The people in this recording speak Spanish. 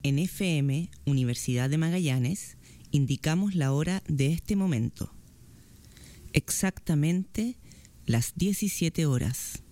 En FM, Universidad de Magallanes, indicamos la hora de este momento. Exactamente las 17 horas.